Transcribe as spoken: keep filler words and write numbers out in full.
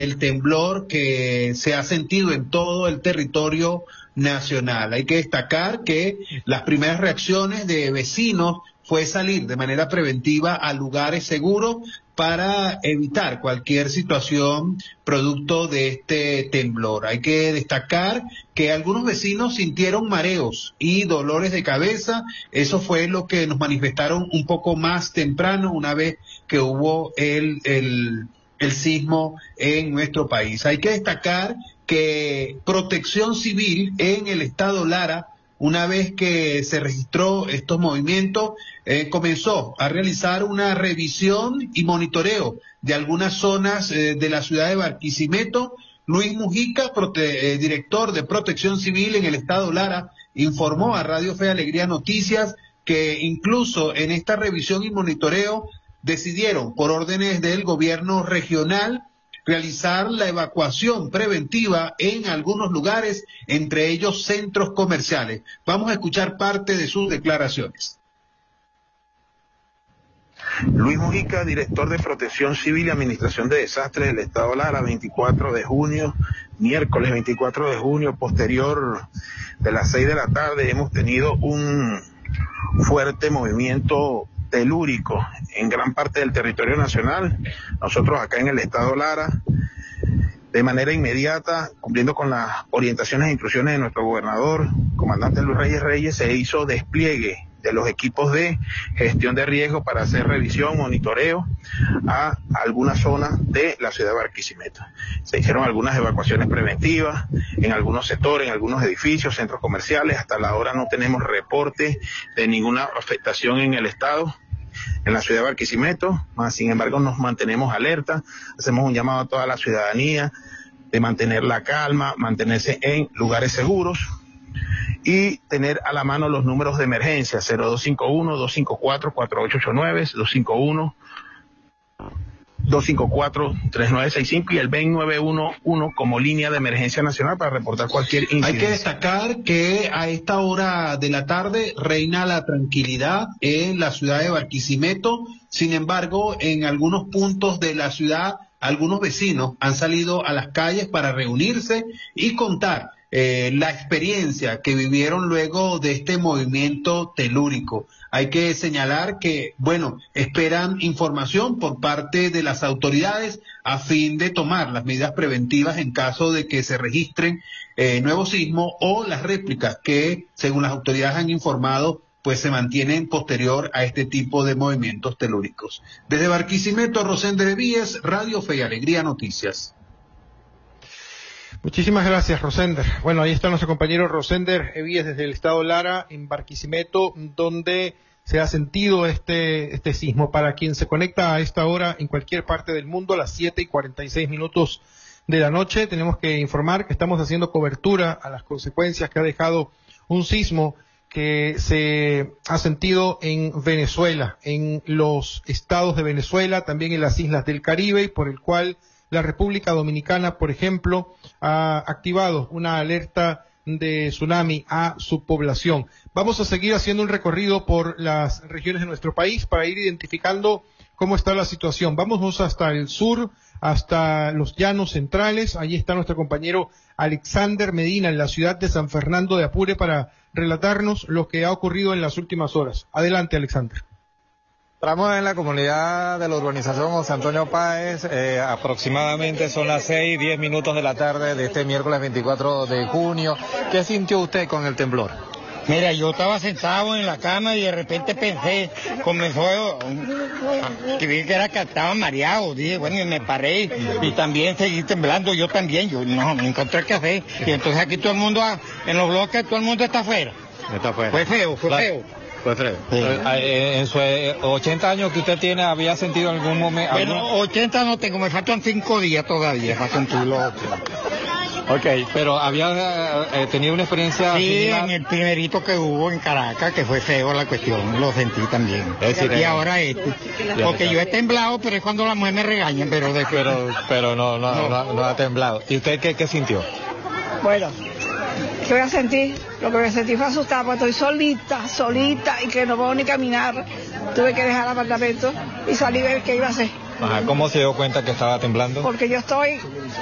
el temblor que se ha sentido en todo el territorio nacional. Hay que destacar que las primeras reacciones de vecinos fue salir de manera preventiva a lugares seguros para evitar cualquier situación producto de este temblor. Hay que destacar que algunos vecinos sintieron mareos y dolores de cabeza. Eso fue lo que nos manifestaron un poco más temprano, una vez que hubo el, el, el sismo en nuestro país. Hay que destacar que Protección Civil en el estado Lara, una vez que se registró estos movimientos, eh, comenzó a realizar una revisión y monitoreo de algunas zonas eh, de la ciudad de Barquisimeto. Luis Mujica, prote, eh, director de Protección Civil en el estado Lara, informó a Radio Fe y Alegría Noticias que incluso en esta revisión y monitoreo decidieron, por órdenes del gobierno regional, realizar la evacuación preventiva en algunos lugares, entre ellos centros comerciales. Vamos a escuchar parte de sus declaraciones. Luis Mujica, director de Protección Civil y Administración de Desastres del Estado Lara, veinticuatro de junio, miércoles veinticuatro de junio, posterior de las seis de la tarde, hemos tenido un fuerte movimiento telúrico en gran parte del territorio nacional. Nosotros acá en el estado Lara, de manera inmediata, cumpliendo con las orientaciones e instrucciones de nuestro gobernador, comandante Luis Reyes Reyes, se hizo despliegue de los equipos de gestión de riesgo para hacer revisión, monitoreo a algunas zonas de la ciudad de Barquisimeto. Se hicieron algunas evacuaciones preventivas en algunos sectores, en algunos edificios, centros comerciales. Hasta la hora no tenemos reporte de ninguna afectación en el estado, en la ciudad de Barquisimeto, más sin embargo nos mantenemos alerta, hacemos un llamado a toda la ciudadanía de mantener la calma, mantenerse en lugares seguros y tener a la mano los números de emergencia, cero dos cinco uno, dos cinco cuatro, cuatro ocho ocho nueve, dos cinco uno, dos cinco cuatro, tres nueve seis cinco y el veinte nueve uno uno como línea de emergencia nacional para reportar cualquier incidencia. Hay que destacar que a esta hora de la tarde reina la tranquilidad en la ciudad de Barquisimeto. Sin embargo, en algunos puntos de la ciudad, algunos vecinos han salido a las calles para reunirse y contar Eh, la experiencia que vivieron luego de este movimiento telúrico. Hay que señalar que, bueno, esperan información por parte de las autoridades a fin de tomar las medidas preventivas en caso de que se registren eh, nuevos sismos o las réplicas que, según las autoridades han informado, pues se mantienen posterior a este tipo de movimientos telúricos. Desde Barquisimeto, Rosender Evíes, Radio Fe y Alegría Noticias. Muchísimas gracias, Rosender. Bueno, ahí está nuestro compañero Rosender Evíes desde el estado Lara, en Barquisimeto, donde se ha sentido este, este sismo. Para quien se conecta a esta hora en cualquier parte del mundo, a las siete y cuarenta y seis minutos de la noche, tenemos que informar que estamos haciendo cobertura a las consecuencias que ha dejado un sismo que se ha sentido en Venezuela, en los estados de Venezuela, también en las islas del Caribe, y por el cual la República Dominicana, por ejemplo, ha activado una alerta de tsunami a su población. Vamos a seguir haciendo un recorrido por las regiones de nuestro país para ir identificando cómo está la situación. Vamos hasta el sur, hasta los llanos centrales. Allí está nuestro compañero Alexander Medina en la ciudad de San Fernando de Apure para relatarnos lo que ha ocurrido en las últimas horas. Adelante, Alexander. Estamos en la comunidad de la urbanización José Antonio Páez, eh, aproximadamente son las seis, diez minutos de la tarde de este miércoles veinticuatro de junio. ¿Qué sintió usted con el temblor? Mira, yo estaba sentado en la cama y de repente pensé, comenzó a que vi que era que estaba mareado, dije, bueno, y me paré y también seguí temblando, yo también, yo no, me encontré qué hacer. Y entonces aquí todo el mundo, en los bloques, todo el mundo está afuera. Está afuera. Fue feo, fue Claro. feo. Pues Fred, sí. En sus ochenta años que usted tiene, ¿había sentido algún momento? Bueno, algún... ochenta no tengo, me faltan cinco días todavía para sentirlo. Ok, pero ¿había eh, tenido una experiencia Sí, similar? en el primerito que hubo en Caracas, que fue feo la cuestión, lo sentí también. Es decir, y eh, ahora este. Porque yo he temblado, pero es cuando la mujer me regaña, pero de Pero, pero no, no, no. no, no ha temblado. ¿Y usted qué, qué sintió? Bueno, ¿qué voy a sentir? Lo que voy a sentir fue asustada, porque estoy solita, solita, y que no puedo ni caminar. Tuve que dejar el apartamento y salí a ver qué iba a hacer. Ajá, ¿cómo se dio cuenta que estaba temblando? Porque yo estoy